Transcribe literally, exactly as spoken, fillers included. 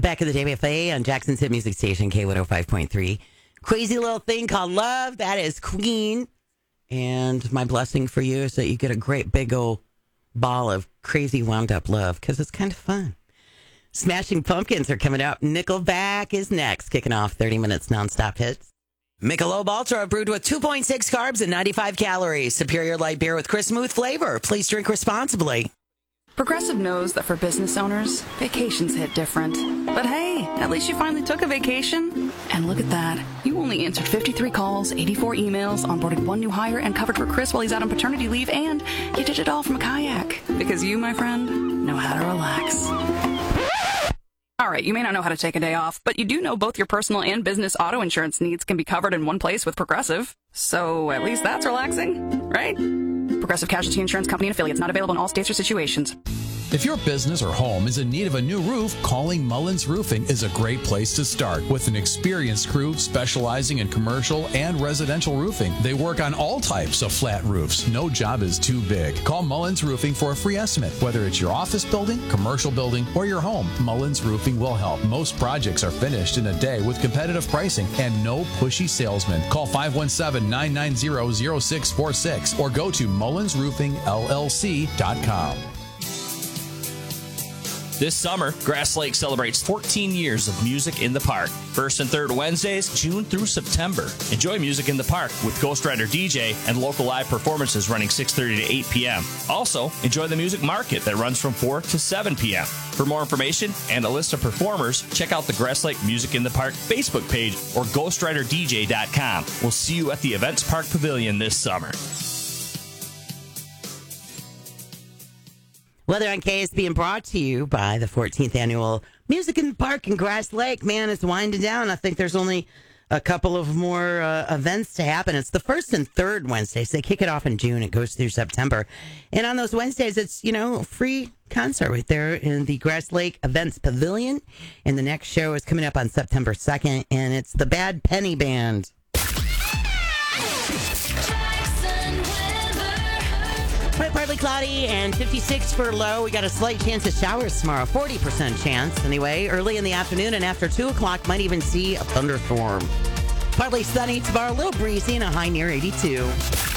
back of the W F A on Jackson's hit music station, K one oh five point three. Crazy little thing called love. That is Queen. And my blessing for you is that you get a great big old ball of crazy wound up love because it's kind of fun. Smashing Pumpkins are coming out. Nickelback is next, kicking off thirty minutes nonstop hits. Michelob Ultra brewed with two point six carbs and ninety-five calories. Superior light beer with crisp, smooth flavor. Please drink responsibly. Progressive knows that for business owners, vacations hit different. But hey, at least you finally took a vacation. And look at that. You only answered fifty-three calls, eighty-four emails, onboarded one new hire, and covered for Chris while he's out on paternity leave, and you did it all from a kayak. Because you, my friend, know how to relax. All right, you may not know how to take a day off, but you do know both your personal and business auto insurance needs can be covered in one place with Progressive. So at least that's relaxing, right? Progressive Casualty Insurance Company and affiliates, not available in all states or situations. If your business or home is in need of a new roof, calling Mullins Roofing is a great place to start. With an experienced crew specializing in commercial and residential roofing, they work on all types of flat roofs. No job is too big. Call Mullins Roofing for a free estimate. Whether it's your office building, commercial building, or your home, Mullins Roofing will help. Most projects are finished in a day with competitive pricing and no pushy salesmen. Call five one seven, nine nine zero, zero six four six or go to mullins roofing L L C dot com. This summer, Grass Lake celebrates fourteen years of music in the park. First and third Wednesdays, June through September. Enjoy music in the park with Ghost Rider D J and local live performances running six thirty to eight p.m. Also, enjoy the music market that runs from four to seven p.m. For more information and a list of performers, check out the Grass Lake Music in the Park Facebook page or ghost rider d j dot com. We'll see you at the Events Park Pavilion this summer. Weather on K is being brought to you by the fourteenth Annual Music in the Park in Grass Lake. Man, it's winding down. I think there's only a couple of more uh, events to happen. It's the first and third Wednesdays. They kick it off in June. It goes through September. And on those Wednesdays, it's, you know, free concert right there in the Grass Lake Events Pavilion. And the next show is coming up on September second, and it's the Bad Penny Band. Partly cloudy and fifty-six for low. We got a slight chance of showers tomorrow. forty percent chance anyway. Early in the afternoon and after two o'clock, might even see a thunderstorm. Partly sunny tomorrow, a little breezy and a high near eighty-two.